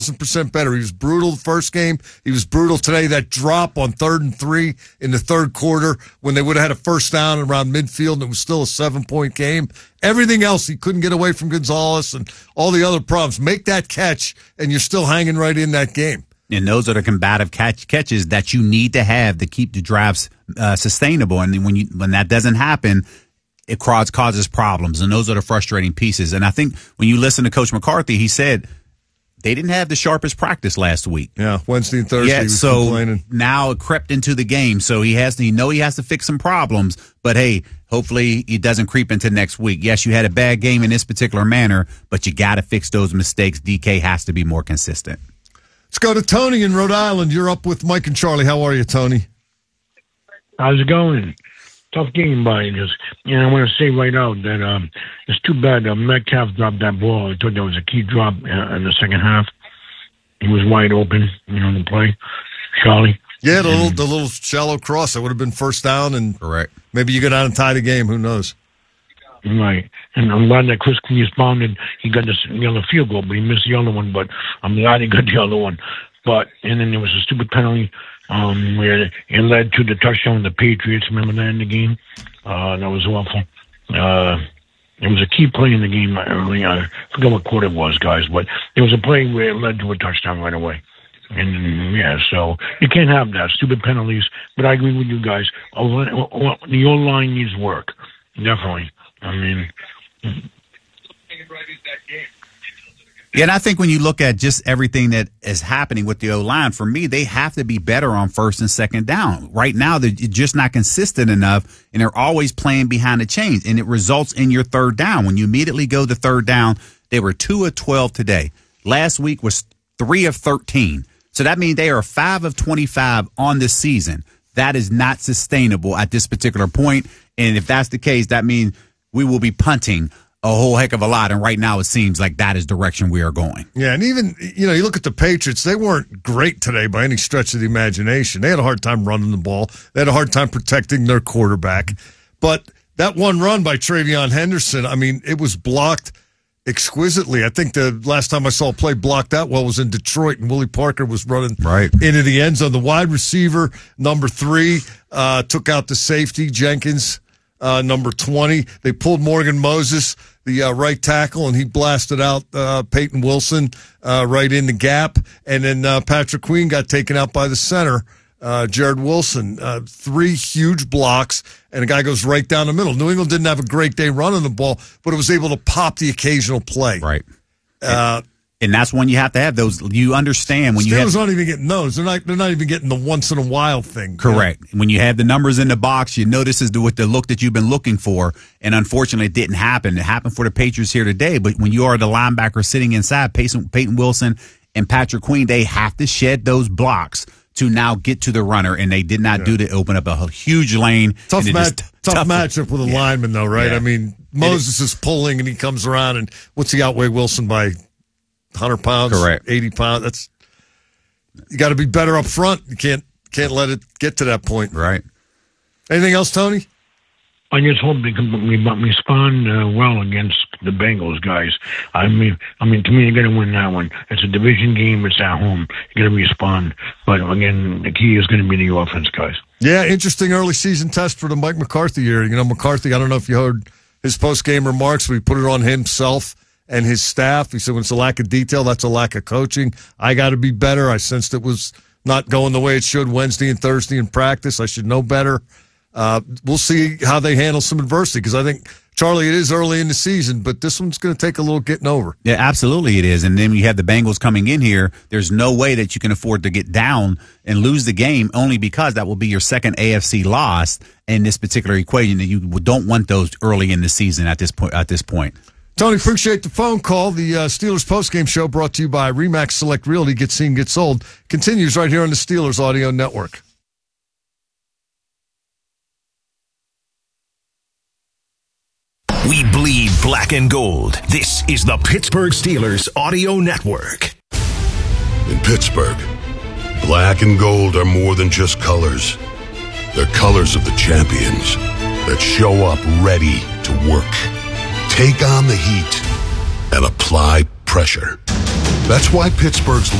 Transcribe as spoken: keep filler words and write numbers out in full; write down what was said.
percent better. He was brutal the first game. He was brutal today. That drop on third and three in the third quarter when they would have had a first down around midfield and it was still a seven-point game. Everything else, he couldn't get away from Gonzalez and all the other problems. Make that catch, and you're still hanging right in that game. And those are the combative catch, catches that you need to have to keep the drives uh, sustainable. And when you when that doesn't happen, it causes problems. And those are the frustrating pieces. And I think when you listen to Coach McCarthy, he said they didn't have the sharpest practice last week. Yeah, Wednesday and Thursday. Yeah, he was so complaining. Now it crept into the game. So he has to, you know, he has to fix some problems. But hey, hopefully it doesn't creep into next week. Yes, you had a bad game in this particular manner, but you got to fix those mistakes. D K has to be more consistent. Let's go to Tony in Rhode Island. You're up with Mike and Charlie. How are you, Tony? How's it going? Tough game by you. Just, you know, I want to say right out that um, it's too bad uh, Metcalf dropped that ball. I thought that was a key drop uh, in the second half. He was wide open, you know, to play. Charlie. Yeah, the little the little shallow cross. That would have been first down, and correct. Maybe you go down and tie the game. Who knows? Right. And I'm glad that Chris responded. He got this yellow field goal, but he missed the other one. But I'm glad he got the other one. But and then there was a stupid penalty um, where it led to the touchdown of the Patriots. Remember that in the game? Uh, that was awful. Uh, it was a key play in the game early. I forget what quarter it was, guys, but there was a play where it led to a touchdown right away. And yeah, so you can't have that stupid penalties. But I agree with you guys. The O line needs work, definitely. I mean, yeah, and I think when you look at just everything that is happening with the O-line, for me, they have to be better on first and second down. Right now, they're just not consistent enough, and they're always playing behind the chains, and it results in your third down. When you immediately go to third down, they were two of twelve today. Last week was three of thirteen. So that means they are five of twenty-five on this season. That is not sustainable at this particular point, and if that's the case, that means we will be punting a whole heck of a lot, and right now it seems like that is the direction we are going. Yeah, and even, you know, you look at the Patriots, they weren't great today by any stretch of the imagination. They had a hard time running the ball. They had a hard time protecting their quarterback. But that one run by Travion Henderson, I mean, it was blocked exquisitely. I think the last time I saw a play blocked that well was in Detroit, and Willie Parker was running right into the end zone. The wide receiver, number three, uh, took out the safety, Jenkins. Uh, number twenty, they pulled Morgan Moses, the uh, right tackle, and he blasted out uh, Peyton Wilson uh, right in the gap. And then uh, Patrick Queen got taken out by the center, uh, Jared Wilson. Uh, three huge blocks, and a guy goes right down the middle. New England didn't have a great day running the ball, but it was able to pop the occasional play. Right. Uh, And that's when you have to have those. You understand when Steelers you have. aren't even getting those. They're not. They're not even getting the once in a while thing. Correct. When you have the numbers in the box, you know this is the, with the look that you've been looking for. And unfortunately, it didn't happen. It happened for the Patriots here today. But when you are the linebacker sitting inside, Peyton, Peyton Wilson and Patrick Queen, they have to shed those blocks to now get to the runner, and they did not yeah. do to open up a huge lane. Tough, match, just, tough, tough matchup with a yeah. lineman, though, right? Yeah. I mean, Moses is pulling, and he comes around, and what's he outweigh Wilson by? one hundred pounds, correct. eighty pounds. That's you got to be better up front. You can't can't let it get to that point. Right. Anything else, Tony? I just hope they can respond uh, well against the Bengals, guys. I mean, I mean, to me, you're going to win that one. It's a division game. It's at home. You're going to respond. But again, the key is going to be the offense, guys. Yeah, interesting early season test for the Mike McCarthy year. You know, McCarthy. I don't know if you heard his post game remarks, but he put it on himself and his staff. He said, when it's a lack of detail, that's a lack of coaching. I got to be better. I sensed it was not going the way it should Wednesday and Thursday in practice. I should know better. Uh, we'll see how they handle some adversity, because I think, Charlie, it is early in the season, but this one's going to take a little getting over. Yeah, absolutely it is. And then you have the Bengals coming in here. There's no way that you can afford to get down and lose the game, only because that will be your second A F C loss in this particular equation. You don't want those early in the season at this point. At this point. Tony, appreciate the phone call. The uh, Steelers postgame show brought to you by RE/MAX Select Realty. Get seen, get sold. Continues right here on the Steelers Audio Network. We bleed black and gold. This is the Pittsburgh Steelers Audio Network. In Pittsburgh, black and gold are more than just colors. They're colors of the champions that show up ready to work. Take on the heat and apply pressure. That's why Pittsburgh's